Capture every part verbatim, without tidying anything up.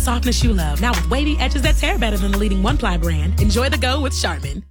Softness you love, now with wavy edges that tear better than the leading one-ply brand. Enjoy the go with Charmin.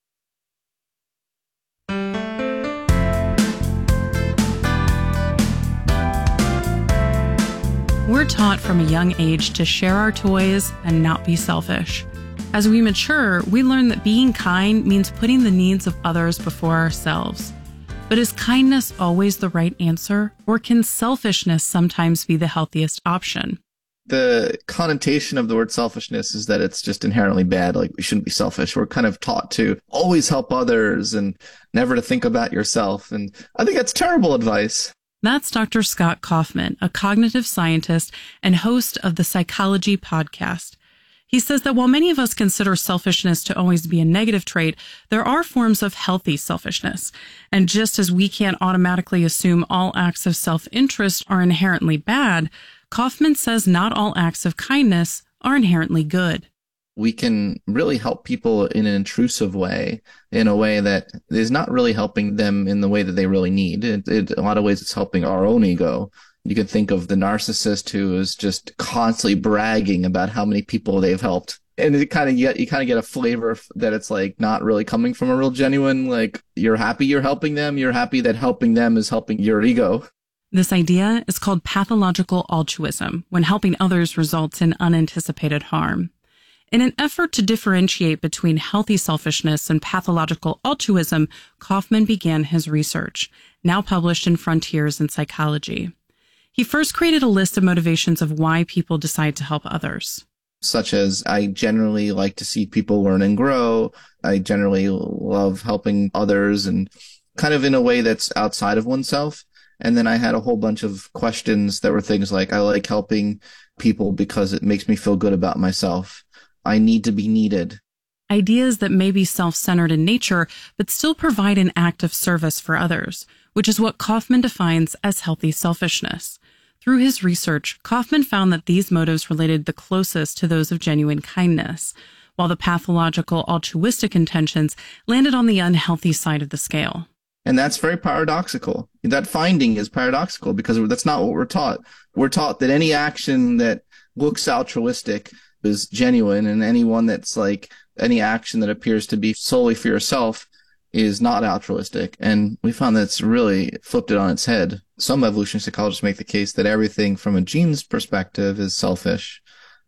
We're taught from a young age to share our toys and not be selfish. As we mature, we learn that being kind means putting the needs of others before ourselves. But is kindness always the right answer, or can selfishness sometimes be the healthiest option? The connotation of the word selfishness is that it's just inherently bad. Like, we shouldn't be selfish. We're kind of taught to always help others and never to think about yourself. And I think that's terrible advice. That's Doctor Scott Kaufman, a cognitive scientist and host of the Psychology Podcast. He says that while many of us consider selfishness to always be a negative trait, there are forms of healthy selfishness. And just as we can't automatically assume all acts of self-interest are inherently bad, Kaufman says not all acts of kindness are inherently good. We can really help people in an intrusive way, in a way that is not really helping them in the way that they really need. It, it, in a lot of ways, it's helping our own ego. You can think of the narcissist who is just constantly bragging about how many people they've helped. And it kind of get, you kind of get a flavor that it's like not really coming from a real genuine, like, you're happy you're helping them. You're happy that helping them is helping your ego. This idea is called pathological altruism, when helping others results in unanticipated harm. In an effort to differentiate between healthy selfishness and pathological altruism, Kaufman began his research, now published in Frontiers in Psychology. He first created a list of motivations of why people decide to help others. Such as, I generally like to see people learn and grow. I generally love helping others, and kind of in a way that's outside of oneself. And then I had a whole bunch of questions that were things like, I like helping people because it makes me feel good about myself. I need to be needed. Ideas that may be self-centered in nature, but still provide an act of service for others, which is what Kaufman defines as healthy selfishness. Through his research, Kaufman found that these motives related the closest to those of genuine kindness, while the pathological altruistic intentions landed on the unhealthy side of the scale. And that's very paradoxical. That finding is paradoxical because that's not what we're taught. We're taught that any action that looks altruistic is genuine, and anyone that's like any action that appears to be solely for yourself is not altruistic. And we found that's really flipped it on its head. Some evolutionary psychologists make the case that everything from a gene's perspective is selfish.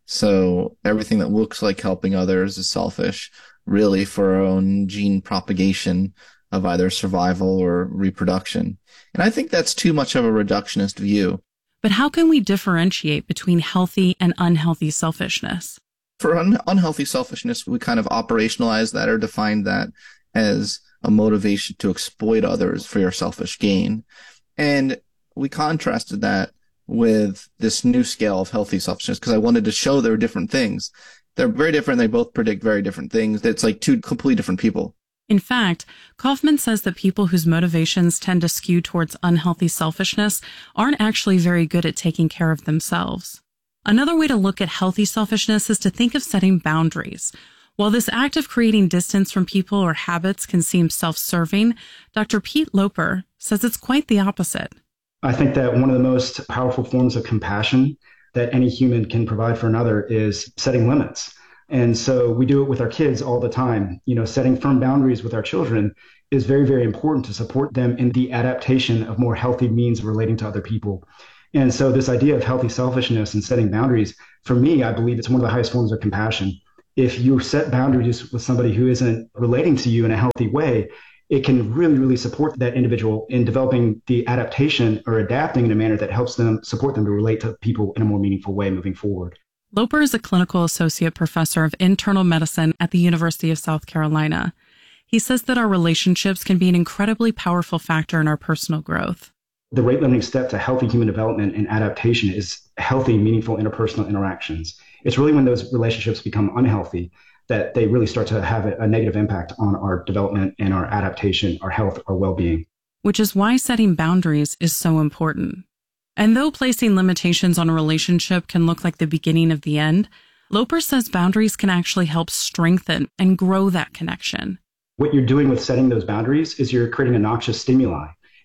So everything that looks like helping others is selfish, really, for our own gene propagation of either survival or reproduction. And I think that's too much of a reductionist view. But how can we differentiate between healthy and unhealthy selfishness? For un- unhealthy selfishness, we kind of operationalize that or define that as a motivation to exploit others for your selfish gain. And we contrasted that with this new scale of healthy selfishness because I wanted to show there are different things. They're very different. They both predict very different things. It's like two completely different people. In fact, Kaufman says that people whose motivations tend to skew towards unhealthy selfishness aren't actually very good at taking care of themselves. Another way to look at healthy selfishness is to think of setting boundaries. While this act of creating distance from people or habits can seem self-serving, Doctor Pete Loper says it's quite the opposite. I think that one of the most powerful forms of compassion that any human can provide for another is setting limits. And so we do it with our kids all the time. You know, setting firm boundaries with our children is very, very important to support them in the adaptation of more healthy means of relating to other people. And so this idea of healthy selfishness and setting boundaries, for me, I believe it's one of the highest forms of compassion. If you set boundaries with somebody who isn't relating to you in a healthy way, it can really, really support that individual in developing the adaptation or adapting in a manner that helps them support them to relate to people in a more meaningful way moving forward. Loper is a clinical associate professor of internal medicine at the University of South Carolina. He says that our relationships can be an incredibly powerful factor in our personal growth. The rate-limiting step to healthy human development and adaptation is healthy, meaningful interpersonal interactions. It's really when those relationships become unhealthy that they really start to have a negative impact on our development and our adaptation, our health, our well-being. Which is why setting boundaries is so important. And though placing limitations on a relationship can look like the beginning of the end, Loper says boundaries can actually help strengthen and grow that connection. What you're doing with setting those boundaries is you're creating a noxious stimuli.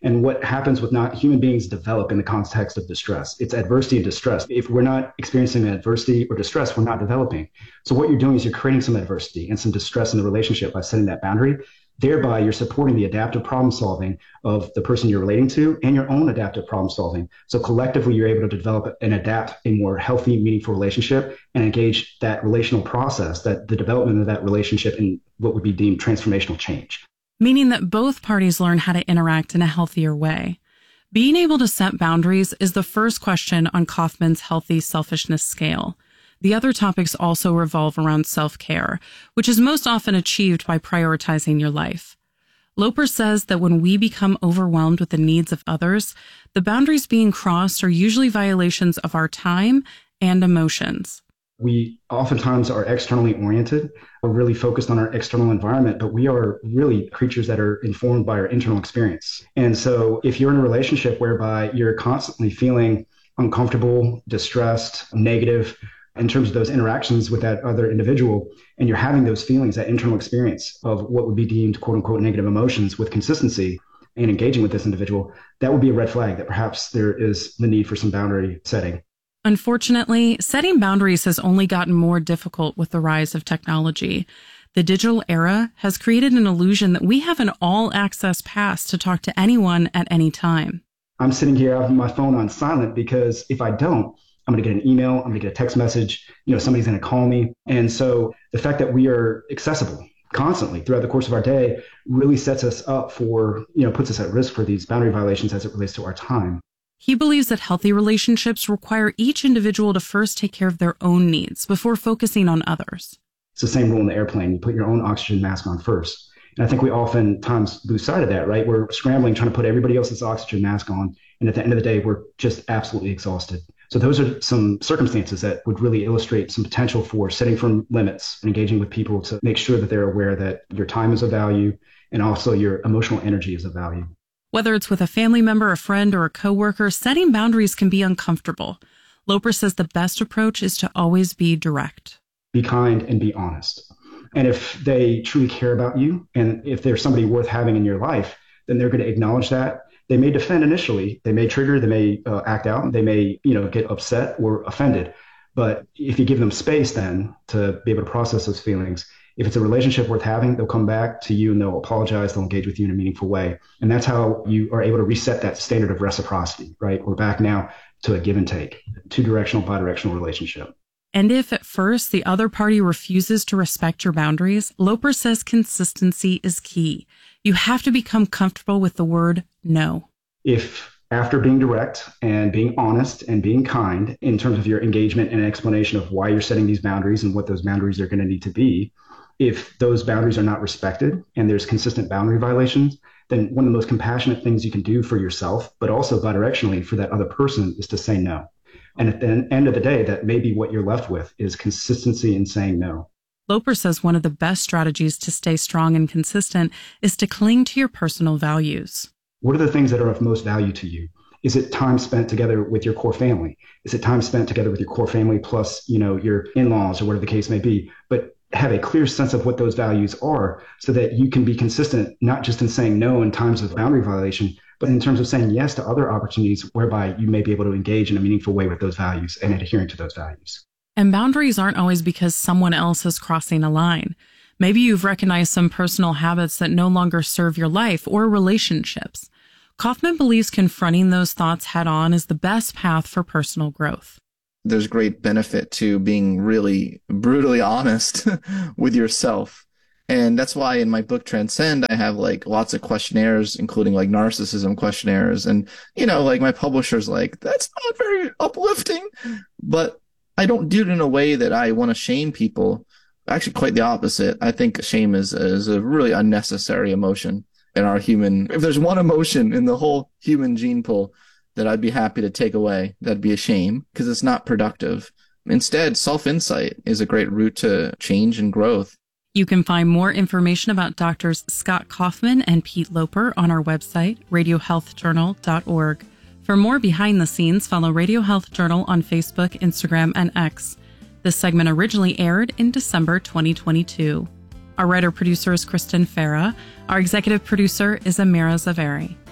And what happens with not human beings develop in the context of distress. It's adversity and distress. If we're not experiencing adversity or distress, we're not developing. So what you're doing is you're creating some adversity and some distress in the relationship by setting that boundary. Thereby, you're supporting the adaptive problem solving of the person you're relating to and your own adaptive problem solving. So collectively, you're able to develop and adapt a more healthy, meaningful relationship and engage that relational process, that the development of that relationship in what would be deemed transformational change. Meaning that both parties learn how to interact in a healthier way. Being able to set boundaries is the first question on Kaufman's healthy selfishness scale. The other topics also revolve around self-care, which is most often achieved by prioritizing your life. Loper says that when we become overwhelmed with the needs of others, the boundaries being crossed are usually violations of our time and emotions. We oftentimes are externally oriented. We're really focused on our external environment, but we are really creatures that are informed by our internal experience. And so if you're in a relationship whereby you're constantly feeling uncomfortable, distressed, negative, in terms of those interactions with that other individual, and you're having those feelings, that internal experience of what would be deemed quote unquote negative emotions with consistency and engaging with this individual, that would be a red flag that perhaps there is the need for some boundary setting. Unfortunately, setting boundaries has only gotten more difficult with the rise of technology. The digital era has created an illusion that we have an all-access pass to talk to anyone at any time. I'm sitting here having my phone on silent because if I don't, I'm going to get an email, I'm going to get a text message, you know, somebody's going to call me. And so the fact that we are accessible constantly throughout the course of our day really sets us up for, you know, puts us at risk for these boundary violations as it relates to our time. He believes that healthy relationships require each individual to first take care of their own needs before focusing on others. It's the same rule in the airplane. You put your own oxygen mask on first. And I think we oftentimes lose sight of that, right? We're scrambling, trying to put everybody else's oxygen mask on. And at the end of the day, we're just absolutely exhausted. So those are some circumstances that would really illustrate some potential for setting firm limits and engaging with people to make sure that they're aware that your time is of value and also your emotional energy is of value. Whether it's with a family member, a friend, or a coworker, setting boundaries can be uncomfortable. Loper says the best approach is to always be direct. Be kind and be honest. And if they truly care about you, and if there's somebody worth having in your life, then they're going to acknowledge that. They may defend initially. They may trigger. They may uh, act out. They may, you know, get upset or offended. But if you give them space then to be able to process those feelings, if it's a relationship worth having, they'll come back to you and they'll apologize. They'll engage with you in a meaningful way. And that's how you are able to reset that standard of reciprocity, right? We're back now to a give and take, two-directional, bi-directional relationship. And if at first the other party refuses to respect your boundaries, Loper says consistency is key. You have to become comfortable with the word no. If after being direct and being honest and being kind in terms of your engagement and explanation of why you're setting these boundaries and what those boundaries are going to need to be, if those boundaries are not respected and there's consistent boundary violations, then one of the most compassionate things you can do for yourself, but also bidirectionally for that other person, is to say no. And at the end of the day, that may be what you're left with is consistency in saying no. Loper says one of the best strategies to stay strong and consistent is to cling to your personal values. What are the things that are of most value to you? Is it time spent together with your core family? Is it time spent together with your core family plus, you know, your in-laws or whatever the case may be? But have a clear sense of what those values are so that you can be consistent, not just in saying no in times of boundary violation, but in terms of saying yes to other opportunities whereby you may be able to engage in a meaningful way with those values and adhering to those values. And boundaries aren't always because someone else is crossing a line. Maybe you've recognized some personal habits that no longer serve your life or relationships. Kaufman believes confronting those thoughts head on is the best path for personal growth. There's great benefit to being really brutally honest with yourself. And that's why in my book Transcend, I have like lots of questionnaires, including like narcissism questionnaires. And, you know, like my publisher's like, that's not very uplifting, but I don't do it in a way that I want to shame people. Actually, quite the opposite. I think shame is, is a really unnecessary emotion in our human. If there's one emotion in the whole human gene pool that I'd be happy to take away, that'd be a shame because it's not productive. Instead, self-insight is a great route to change and growth. You can find more information about Doctors Scott Kaufman and Pete Loper on our website, radio health journal dot org. For more behind the scenes, follow Radio Health Journal on Facebook, Instagram, and X. This segment originally aired in December twenty twenty-two. Our writer-producer is Kristen Farah. Our executive producer is Amira Zaveri.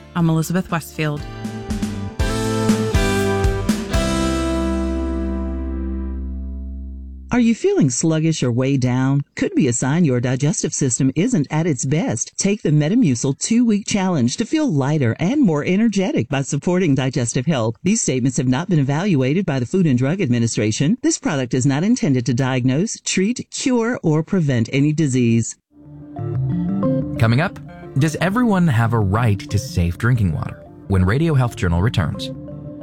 I'm Elizabeth Westfield. Are you feeling sluggish or way down? Could be a sign your digestive system isn't at its best. Take the Metamucil two-week challenge to feel lighter and more energetic by supporting digestive health. These statements have not been evaluated by the Food and Drug Administration. This product is not intended to diagnose, treat, cure, or prevent any disease. Coming up, does everyone have a right to safe drinking water? When Radio Health Journal returns.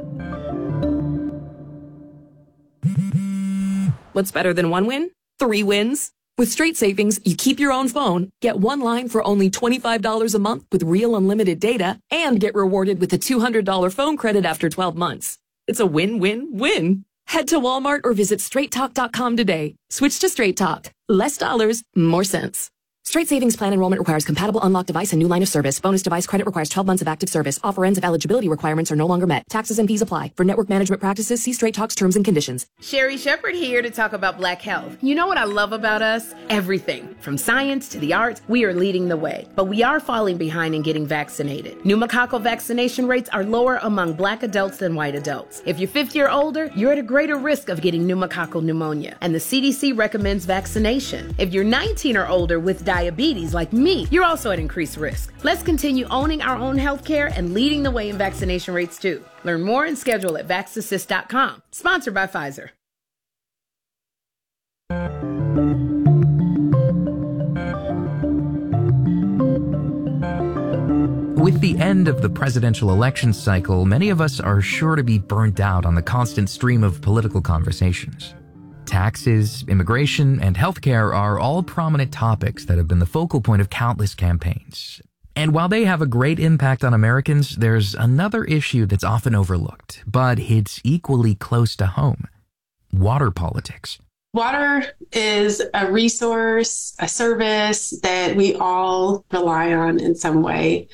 What's better than one win? Three wins. With Straight Savings, you keep your own phone, get one line for only twenty-five dollars a month with real unlimited data, and get rewarded with a two hundred dollars phone credit after twelve months. It's a win-win-win. Head to Walmart or visit straight talk dot com today. Switch to Straight Talk. Less dollars, more sense. Straight Savings Plan enrollment requires compatible unlocked device and new line of service. Bonus device credit requires twelve months of active service. Offer ends if eligibility requirements are no longer met. Taxes and fees apply. For network management practices, see Straight Talk's terms and conditions. Sherry Shepherd here to talk about Black health. You know what I love about us? Everything. From science to the arts, we are leading the way. But we are falling behind in getting vaccinated. Pneumococcal vaccination rates are lower among Black adults than white adults. If you're fifty or older, you're at a greater risk of getting pneumococcal pneumonia. And the C D C recommends vaccination. If you're nineteen or older with diabetes like me, you're also at increased risk. Let's continue owning our own healthcare and leading the way in vaccination rates too. Learn more and schedule at vax assist dot com. Sponsored by Pfizer. With the end of the presidential election cycle, many of us are sure to be burnt out on the constant stream of political conversations. Taxes, immigration, and healthcare are all prominent topics that have been the focal point of countless campaigns. And while they have a great impact on Americans, there's another issue that's often overlooked, but hits equally close to home: water politics. Water is a resource, a service that we all rely on in some way.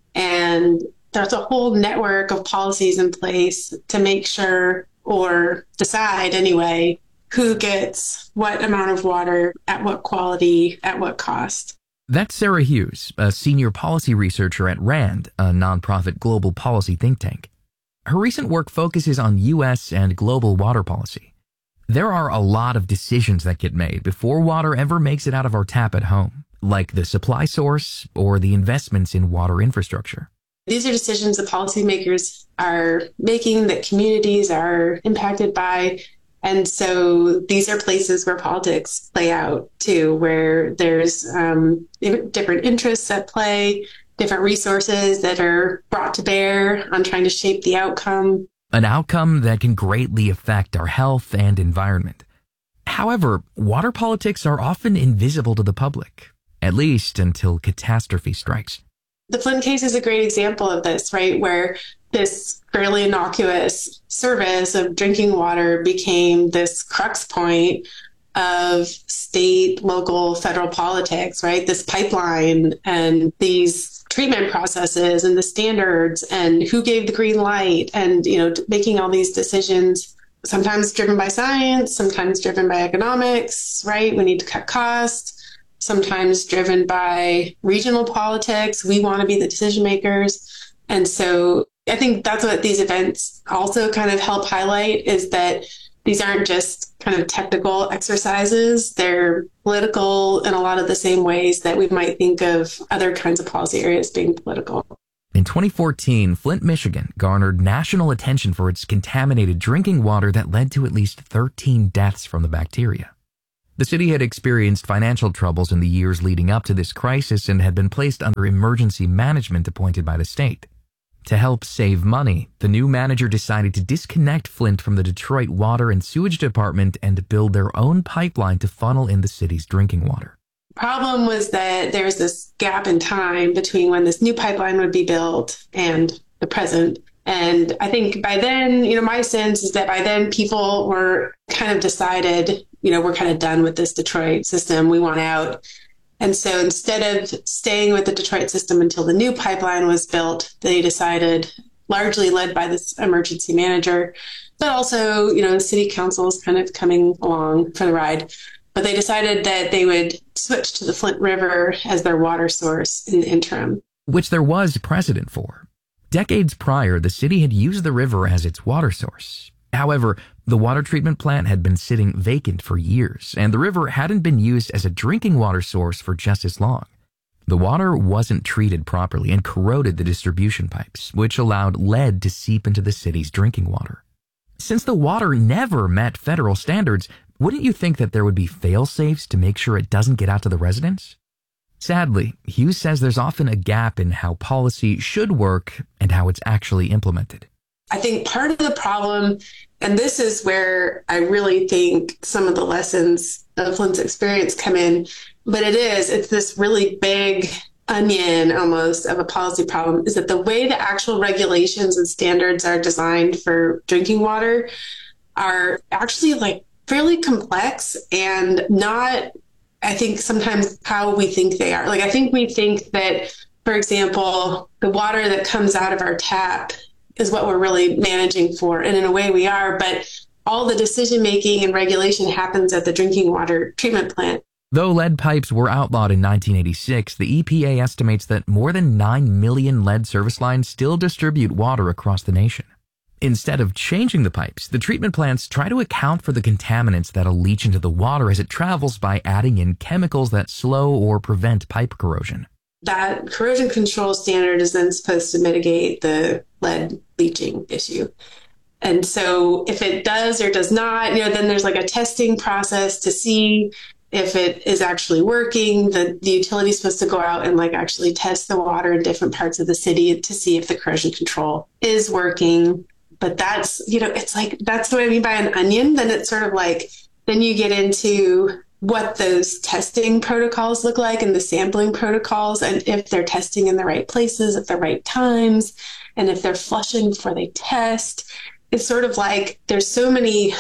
And there's a whole network of policies in place to make sure, or decide anyway, who gets what amount of water, at what quality, at what cost. That's Sarah Hughes, a senior policy researcher at RAND, a nonprofit global policy think tank. Her recent work focuses on U S and global water policy. There are a lot of decisions that get made before water ever makes it out of our tap at home, like the supply source or the investments in water infrastructure. These are decisions that policymakers are making, that communities are impacted by. And so these are places where politics play out too, where there's um, different interests at play, different resources that are brought to bear on trying to shape the outcome. An outcome that can greatly affect our health and environment. However, water politics are often invisible to the public, at least until catastrophe strikes. The Flint case is a great example of this, right? Where this fairly innocuous service of drinking water became this crux point of state, local, federal politics, right? This pipeline and these treatment processes and the standards and who gave the green light and, you know, making all these decisions, sometimes driven by science, sometimes driven by economics, right? We need to cut costs. Sometimes driven by regional politics. We want to be the decision makers. And so I think that's what these events also kind of help highlight, is that these aren't just kind of technical exercises. They're political in a lot of the same ways that we might think of other kinds of policy areas being political. In twenty fourteen, Flint, Michigan garnered national attention for its contaminated drinking water that led to at least thirteen deaths from the bacteria. The city had experienced financial troubles in the years leading up to this crisis and had been placed under emergency management appointed by the state. To help save money, the new manager decided to disconnect Flint from the Detroit Water and Sewage Department and build their own pipeline to funnel in the city's drinking water. Problem was that there's this gap in time between when this new pipeline would be built and the present. And I think by then, you know, my sense is that by then people were kind of decided, you know, we're kind of done with this Detroit system. We want out. And so instead of staying with the Detroit system until the new pipeline was built, they decided, largely led by this emergency manager, but also, you know, the city council is kind of coming along for the ride. But they decided that they would switch to the Flint River as their water source in the interim. Which there was precedent for. Decades prior, the city had used the river as its water source. However, the water treatment plant had been sitting vacant for years, and the river hadn't been used as a drinking water source for just as long. The water wasn't treated properly and corroded the distribution pipes, which allowed lead to seep into the city's drinking water. Since the water never met federal standards, wouldn't you think that there would be fail-safes to make sure it doesn't get out to the residents? Sadly, Hughes says there's often a gap in how policy should work and how it's actually implemented. I think part of the problem, and this is where I really think some of the lessons of Flint's experience come in, but it is, it's this really big onion almost of a policy problem, is that the way the actual regulations and standards are designed for drinking water are actually like fairly complex and not, I think, sometimes how we think they are. Like, I think we think that, for example, the water that comes out of our tap is what we're really managing for. And in a way we are, but all the decision making and regulation happens at the drinking water treatment plant. Though lead pipes were outlawed in nineteen eighty-six, the E P A estimates that more than nine million lead service lines still distribute water across the nation. Instead of changing the pipes, the treatment plants try to account for the contaminants that'll leach into the water as it travels by adding in chemicals that slow or prevent pipe corrosion. That corrosion control standard is then supposed to mitigate the lead leaching issue. And so if it does or does not, you know, then there's like a testing process to see if it is actually working. The, the utility is supposed to go out and like actually test the water in different parts of the city to see if the corrosion control is working. But that's, you know, it's like, that's what I mean by an onion. Then it's sort of like, then you get into what those testing protocols look like and the sampling protocols, and if they're testing in the right places at the right times, and if they're flushing before they test. It's sort of like there's so many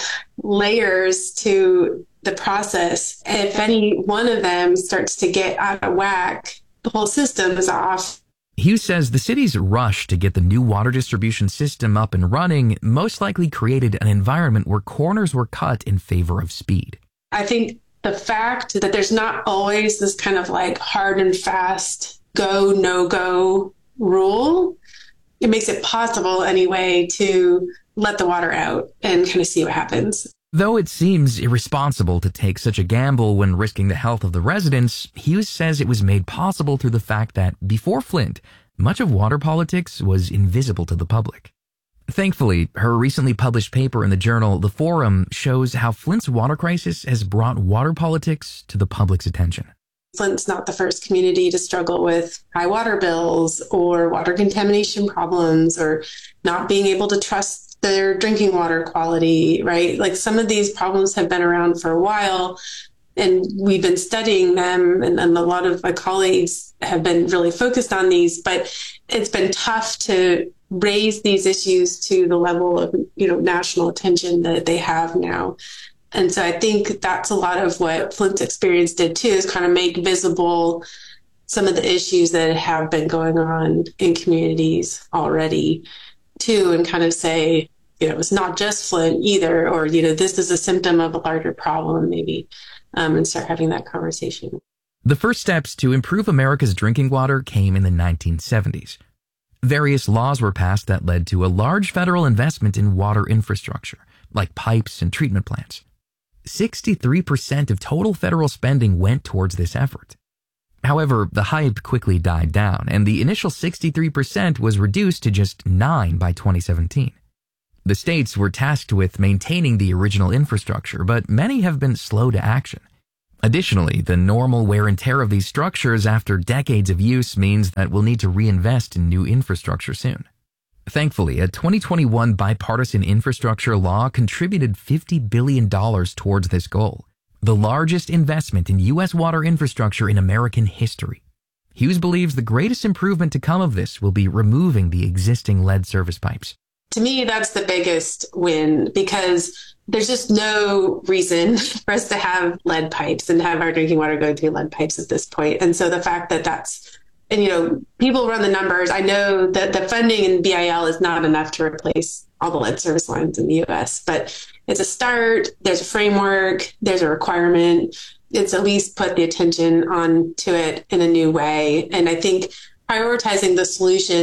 layers to the process. If any one of them starts to get out of whack, the whole system is off. Hughes says the city's rush to get the new water distribution system up and running most likely created an environment where corners were cut in favor of speed. I think the fact that there's not always this kind of like hard and fast go, no go rule, it makes it possible anyway to let the water out and kind of see what happens. Though it seems irresponsible to take such a gamble when risking the health of the residents, Hughes says it was made possible through the fact that, before Flint, much of water politics was invisible to the public. Thankfully, her recently published paper in the journal The Forum shows how Flint's water crisis has brought water politics to the public's attention. Flint's not the first community to struggle with high water bills or water contamination problems or not being able to trust their drinking water quality, right? Like, some of these problems have been around for a while, and we've been studying them, and, and a lot of my colleagues have been really focused on these, but it's been tough to raise these issues to the level of, you know, national attention that they have now. And so I think that's a lot of what Flint's experience did too, is kind of make visible some of the issues that have been going on in communities already too, and kind of say, you know, it's not just Flint either, or, you know, this is a symptom of a larger problem maybe, um, and start having that conversation. The first steps to improve America's drinking water came in the nineteen seventies. Various laws were passed that led to a large federal investment in water infrastructure, like pipes and treatment plants. sixty-three percent of total federal spending went towards this effort. However, the hype quickly died down, and the initial sixty-three percent was reduced to just nine by twenty seventeen. The states were tasked with maintaining the original infrastructure, but many have been slow to action. Additionally, the normal wear and tear of these structures after decades of use means that we'll need to reinvest in new infrastructure soon. Thankfully, a twenty twenty-one bipartisan infrastructure law contributed fifty billion dollars towards this goal, the largest investment in U S water infrastructure in American history. Hughes believes the greatest improvement to come of this will be removing the existing lead service pipes. To me, that's the biggest win, because there's just no reason for us to have lead pipes and have our drinking water go through lead pipes at this point. And so the fact that that's, and, you know, people run the numbers. I know that the funding in B I L is not enough to replace all the lead service lines in the U S, but it's a start. There's a framework. There's a requirement. It's at least put the attention on to it in a new way. And I think prioritizing the solution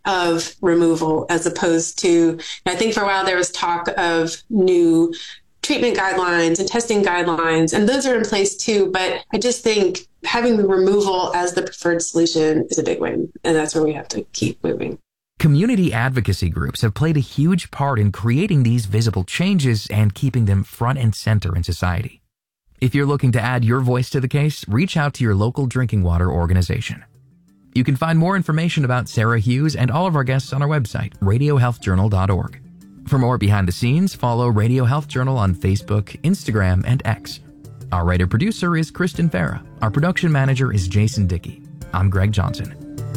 of removal as opposed to, I think for a while there was talk of new treatment guidelines and testing guidelines, and those are in place too. But I just think having the removal as the preferred solution is a big win, and that's where we have to keep moving. Community advocacy groups have played a huge part in creating these visible changes and keeping them front and center in society. If you're looking to add your voice to the case, reach out to your local drinking water organization. You can find more information about Sarah Hughes and all of our guests on our website, radio health journal dot org. For more behind the scenes, follow Radio Health Journal on Facebook, Instagram, and X. Our writer-producer is Kristen Farah. Our production manager is Jason Dickey. I'm Greg Johnson.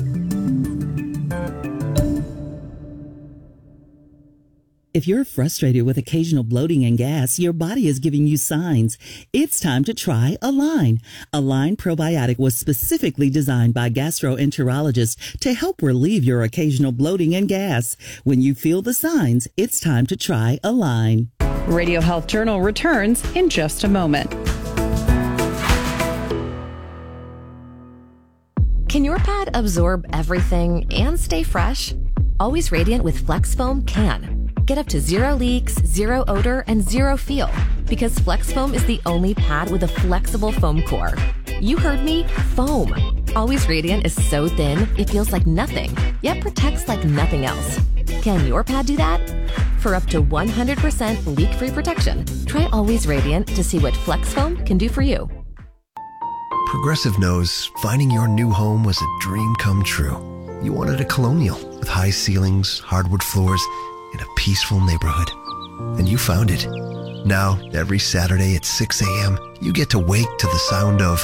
If you're frustrated with occasional bloating and gas, your body is giving you signs. It's time to try Align. Align Probiotic was specifically designed by gastroenterologists to help relieve your occasional bloating and gas. When you feel the signs, it's time to try Align. Radio Health Journal returns in just a moment. Can your pad absorb everything and stay fresh? Always Radiant with Flex Foam can. Get up to zero leaks, zero odor, and zero feel, because Flex Foam is the only pad with a flexible foam core. You heard me, foam. Always Radiant is so thin, it feels like nothing, yet protects like nothing else. Can your pad do that? For up to one hundred percent leak-free protection, try Always Radiant to see what Flex Foam can do for you. Progressive knows finding your new home was a dream come true. You wanted a colonial with high ceilings, hardwood floors, in a peaceful neighborhood. And you found it. Now, every Saturday at six a.m., you get to wake to the sound of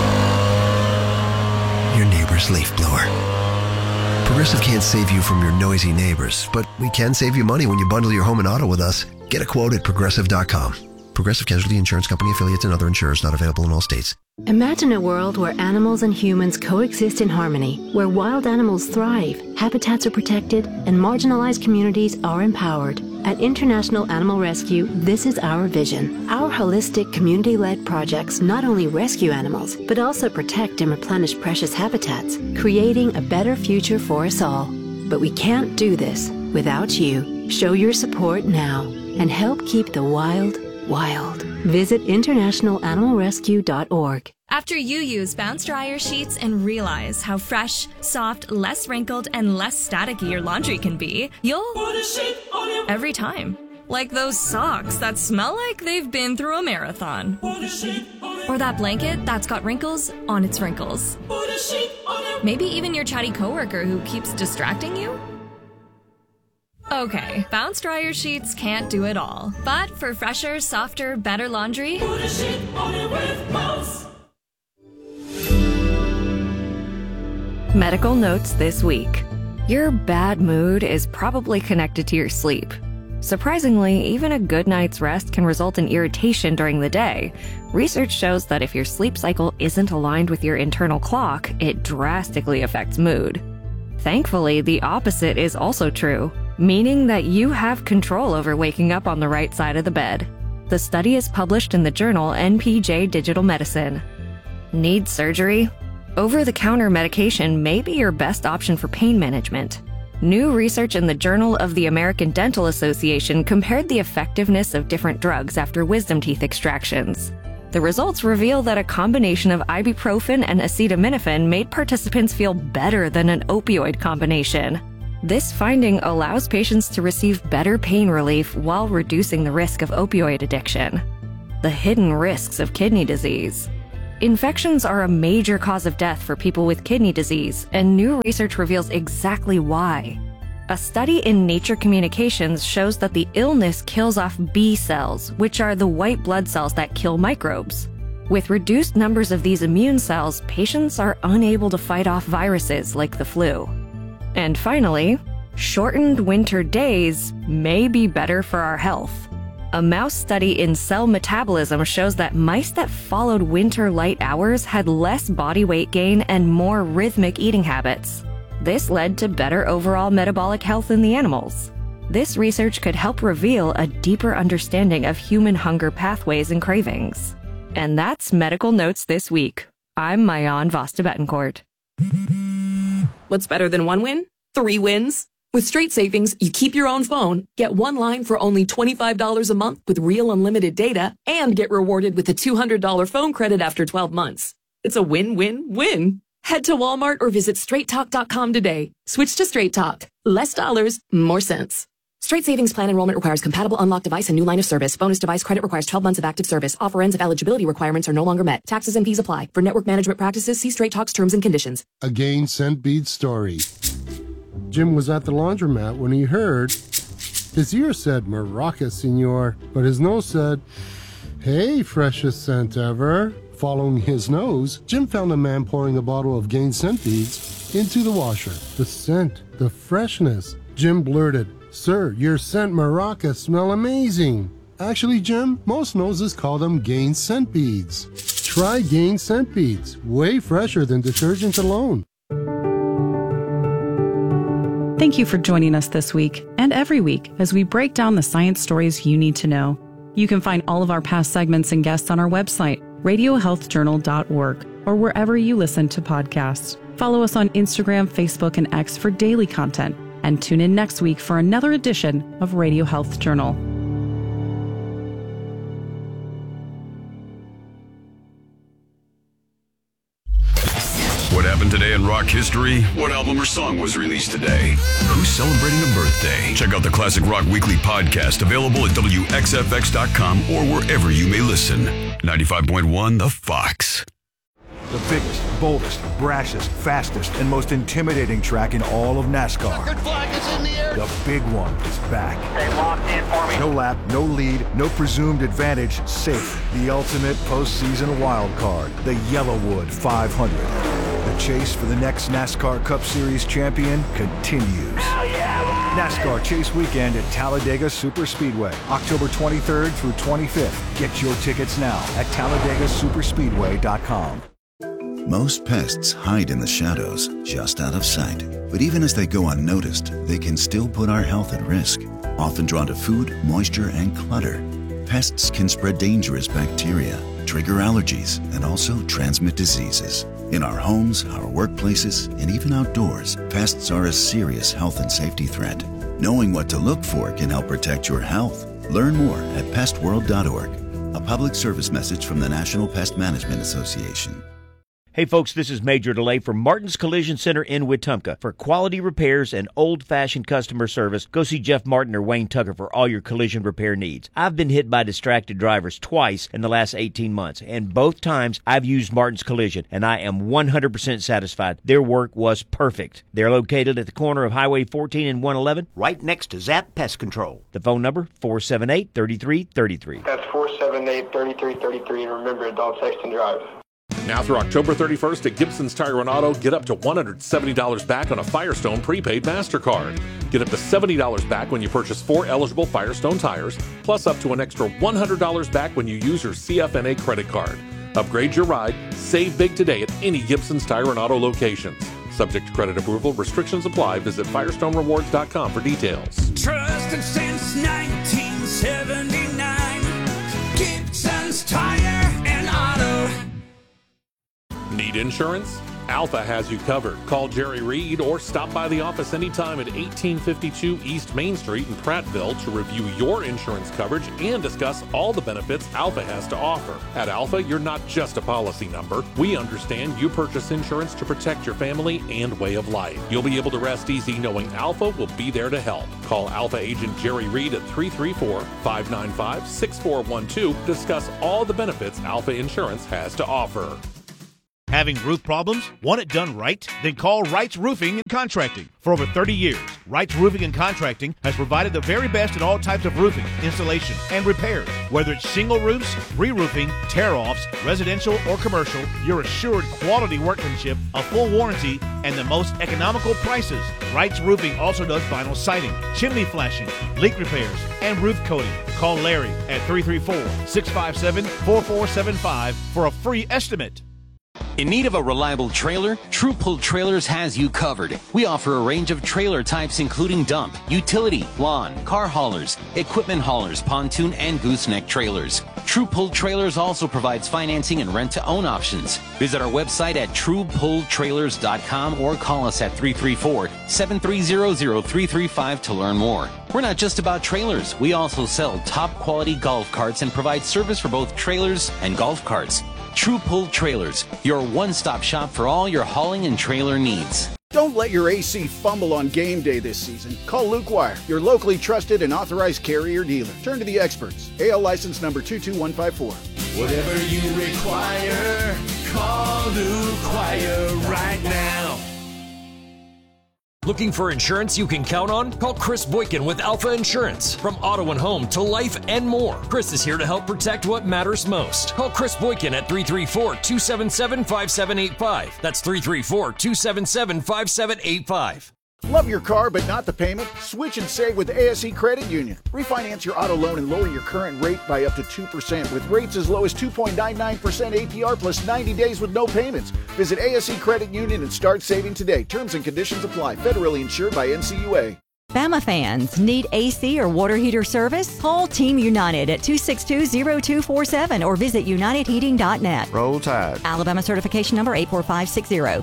your neighbor's leaf blower. Progressive can't save you from your noisy neighbors, but we can save you money when you bundle your home and auto with us. Get a quote at progressive dot com. Progressive Casualty Insurance Company affiliates and other insurers not available in all states. Imagine a world where animals and humans coexist in harmony, where wild animals thrive, habitats are protected, and marginalized communities are empowered. At International Animal Rescue, this is our vision. Our holistic, community-led projects not only rescue animals, but also protect and replenish precious habitats, creating a better future for us all. But we can't do this without you. Show your support now and help keep the wild wild. Visit international animal rescue dot org. After you use Bounce Dryer Sheets and realize how fresh, soft, less wrinkled, and less staticky your laundry can be, you'll put a sheet on your every time. Like those socks that smell like they've been through a marathon. Put a sheet on your or that blanket that's got wrinkles on its wrinkles. Put a sheet on your maybe even your chatty coworker who keeps distracting you. Okay, Bounce Dryer Sheets can't do it all. But for fresher, softer, better laundry, put a sheet on it with Bounce. Medical notes this week. Your bad mood is probably connected to your sleep. Surprisingly, even a good night's rest can result in irritation during the day. Research shows that if your sleep cycle isn't aligned with your internal clock, it drastically affects mood. Thankfully, the opposite is also true, meaning that you have control over waking up on the right side of the bed. The study is published in the journal N P J Digital Medicine. Need surgery? Over-the-counter medication may be your best option for pain management. New research in the Journal of the American Dental Association compared the effectiveness of different drugs after wisdom teeth extractions. The results reveal that a combination of ibuprofen and acetaminophen made participants feel better than an opioid combination. This finding allows patients to receive better pain relief while reducing the risk of opioid addiction. The hidden risks of kidney disease. Infections are a major cause of death for people with kidney disease, and new research reveals exactly why. A study in Nature Communications shows that the illness kills off B cells, which are the white blood cells that kill microbes. With reduced numbers of these immune cells, patients are unable to fight off viruses like the flu. And finally, shortened winter days may be better for our health. A mouse study in Cell Metabolism shows that mice that followed winter light hours had less body weight gain and more rhythmic eating habits. This led to better overall metabolic health in the animals. This research could help reveal a deeper understanding of human hunger pathways and cravings. And that's Medical Notes this week. I'm Mayan Vasta Betancourt. What's better than one win? Three wins? With Straight Savings, you keep your own phone, get one line for only twenty-five dollars a month with real unlimited data, and get rewarded with a two hundred dollars phone credit after twelve months. It's a win-win-win. Head to Walmart or visit straight talk dot com today. Switch to Straight Talk. Less dollars, more sense. Straight Savings Plan enrollment requires compatible unlocked device and new line of service. Bonus device credit requires twelve months of active service. Offer ends if eligibility requirements are no longer met. Taxes and fees apply. For network management practices, see Straight Talk's terms and conditions. A Gain Scent Bead story. Jim was at the laundromat when he heard his ear said Maraca, senor, but his nose said, hey, freshest scent ever. Following his nose, Jim found a man pouring a bottle of Gain Scent Beads into the washer. The scent, the freshness. Jim blurted, sir, your scent Maraca smell amazing. Actually, Jim, most noses call them Gain Scent Beads. Try Gain Scent Beads, way fresher than detergent alone. Thank you for joining us this week and every week as we break down the science stories you need to know. You can find all of our past segments and guests on our website, radio health journal dot org, or wherever you listen to podcasts. Follow us on Instagram, Facebook, and X for daily content, and tune in next week for another edition of Radio Health Journal. What happened today in rock history? What album or song was released today? Who's celebrating a birthday? Check out the Classic Rock Weekly podcast, available at W X F X dot com or wherever you may listen. ninety-five point one The Fox. The biggest, boldest, brashest, fastest, and most intimidating track in all of NASCAR. Checkered flag is in the air. The big one is back. They locked in for me. No lap, no lead, no presumed advantage, safe. The ultimate postseason wild card, the Yellowwood five hundred. The chase for the next NASCAR Cup Series champion continues. Hell yeah! NASCAR Chase Weekend at Talladega Superspeedway, October twenty-third through twenty-fifth. Get your tickets now at talladega superspeedway dot com. Most pests hide in the shadows, just out of sight. But even as they go unnoticed, they can still put our health at risk. Often drawn to food, moisture, and clutter, pests can spread dangerous bacteria, trigger allergies, and also transmit diseases. In our homes, our workplaces, and even outdoors, pests are a serious health and safety threat. Knowing what to look for can help protect your health. Learn more at pest world dot org. A public service message from the National Pest Management Association. Hey folks, this is Major DeLay from Martin's Collision Center in Wetumpka. For quality repairs and old-fashioned customer service, go see Jeff Martin or Wayne Tucker for all your collision repair needs. I've been hit by distracted drivers twice in the last eighteen months, and both times I've used Martin's Collision, and I am one hundred percent satisfied. Their work was perfect. They're located at the corner of Highway fourteen and one eleven, right next to Zap Pest Control. The phone number, four seven eight, three three three three. That's four seven eight, three three three three, and remember, don't text and drive. Now through October thirty-first at Gibson's Tire and Auto, get up to one hundred seventy dollars back on a Firestone prepaid MasterCard. Get up to seventy dollars back when you purchase four eligible Firestone tires, plus up to an extra one hundred dollars back when you use your C F N A credit card. Upgrade your ride, save big today at any Gibson's Tire and Auto locations. Subject to credit approval, restrictions apply. Visit firestone rewards dot com for details. Trusted since nineteen seventy-nine, Gibson's Tire and Auto. Need insurance? Alpha has you covered. Call Jerry Reed or stop by the office anytime at eighteen fifty-two East Main Street in Prattville to review your insurance coverage and discuss all the benefits Alpha has to offer. At Alpha, you're not just a policy number. We understand you purchase insurance to protect your family and way of life. You'll be able to rest easy knowing Alpha will be there to help. Call Alpha agent Jerry Reed at three three four, five nine five, six four one two to discuss all the benefits Alpha Insurance has to offer. Having roof problems? Want it done right? Then call Wright's Roofing and Contracting. For over thirty years, Wright's Roofing and Contracting has provided the very best in all types of roofing, installation, and repairs. Whether it's shingle roofs, re-roofing, tear-offs, residential or commercial, you're assured quality workmanship, a full warranty, and the most economical prices. Wright's Roofing also does vinyl siding, chimney flashing, leak repairs, and roof coating. Call Larry at three three four, six five seven, four four seven five for a free estimate. In need of a reliable trailer, True Pull Trailers has you covered. We offer a range of trailer types including dump, utility, lawn, car haulers, equipment haulers, pontoon, and gooseneck trailers. True Pull Trailers also provides financing and rent-to-own options. Visit our website at true pull trailers dot com or call us at three three four, seven three zero, zero three three five to learn more. We're not just about trailers. We also sell top-quality golf carts and provide service for both trailers and golf carts. True Pull Trailers, your one-stop shop for all your hauling and trailer needs. Don't let your A C fumble on game day this season. Call Luke Wire, your locally trusted and authorized carrier dealer. Turn to the experts. A L license number two two one five four. Whatever you require, call Luke Wire right now. Looking for insurance you can count on? Call Chris Boykin with Alpha Insurance. From auto and home to life and more, Chris is here to help protect what matters most. Call Chris Boykin at three three four, two seven seven, five seven eight five. That's three three four, two seven seven, five seven eight five. Love your car but not the payment? Switch and save with A S E Credit Union. Refinance your auto loan and lower your current rate by up to two percent with rates as low as two point nine nine percent A P R plus ninety days with no payments. Visit A S E Credit Union and start saving today. Terms and conditions apply. Federally insured by N C U A. Bama fans, need A C or water heater service? Call Team United at two six two, zero two four seven or visit united heating dot net. Roll Tide. Alabama certification number eight four five six zero.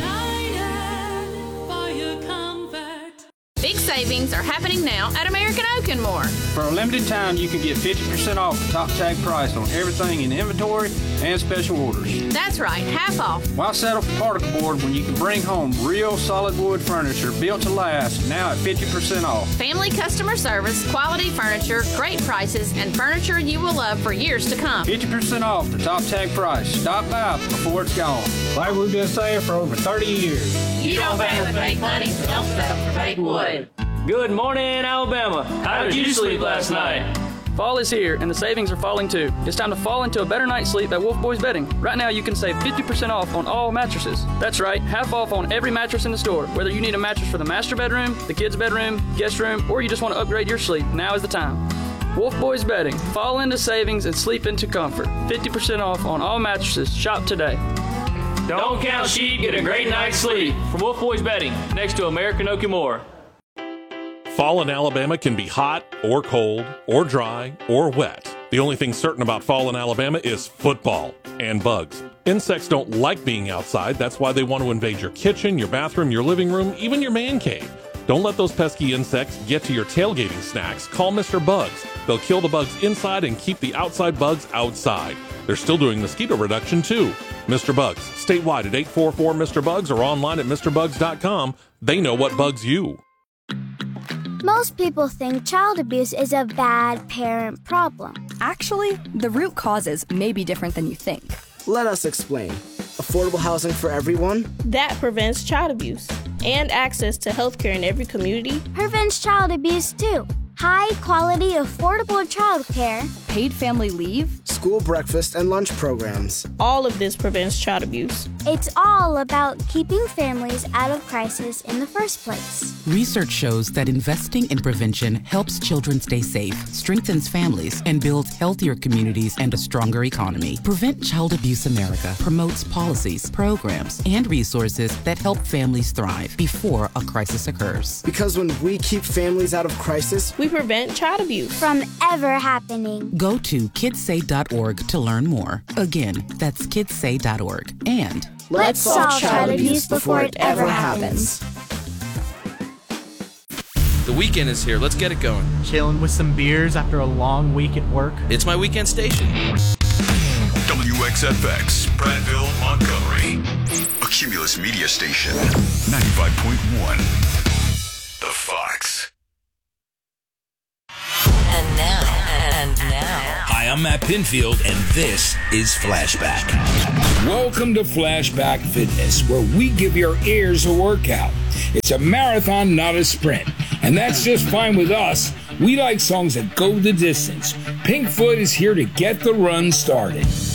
Big savings are happening now at American Oak and More. For a limited time, you can get fifty percent off the top tag price on everything in inventory and special orders. That's right, half off. Why settle for particle board when you can bring home real solid wood furniture built to last, now at fifty percent off? Family customer service, quality furniture, great prices, and furniture you will love for years to come. fifty percent off the top tag price. Stop by before it's gone. Like we've been saying for over thirty years. You don't pay with fake money, so don't settle for fake wood. Good morning, Alabama. How did you sleep last night? Fall is here, and the savings are falling too. It's time to fall into a better night's sleep at Wolf Boys Bedding. Right now, you can save fifty percent off on all mattresses. That's right, half off on every mattress in the store. Whether you need a mattress for the master bedroom, the kids' bedroom, guest room, or you just want to upgrade your sleep, now is the time. Wolf Boys Bedding. Fall into savings and sleep into comfort. fifty percent off on all mattresses. Shop today. Don't count sheep, get a great night's sleep. From Wolf Boys Bedding, next to American Oak and More. Fall in Alabama can be hot or cold or dry or wet. The only thing certain about fall in Alabama is football and bugs. Insects don't like being outside. That's why they want to invade your kitchen, your bathroom, your living room, even your man cave. Don't let those pesky insects get to your tailgating snacks. Call Mister Bugs. They'll kill the bugs inside and keep the outside bugs outside. They're still doing mosquito reduction too. Mister Bugs, statewide at eight four four Mister Bugs or online at Mr Bugs dot com. They know what bugs you. Most people think child abuse is a bad parent problem. Actually, the root causes may be different than you think. Let us explain. Affordable housing for everyone? That prevents child abuse. And access to healthcare in every community. Prevents child abuse too. High quality, affordable childcare. Paid family leave. School breakfast and lunch programs. All of this prevents child abuse. It's all about keeping families out of crisis in the first place. Research shows that investing in prevention helps children stay safe, strengthens families, and builds healthier communities and a stronger economy. Prevent Child Abuse America promotes policies, programs, and resources that help families thrive before a crisis occurs. Because when we keep families out of crisis, we prevent child abuse from ever happening. Go to kids say dot org to learn more. Again, that's kids say dot org. And let's solve child abuse before it ever happens. The weekend is here. Let's get it going. Chilling with some beers after a long week at work. It's my weekend station. W X F X, Prattville, Montgomery. A Cumulus Media Station. ninety-five point one. The Fox. And now, and now. Hi, I'm Matt Pinfield, and this is Flashback. Welcome to Flashback Fitness, where we give your ears a workout. It's a marathon, not a sprint. And that's just fine with us. We like songs that go the distance. Pinkfoot is here to get the run started.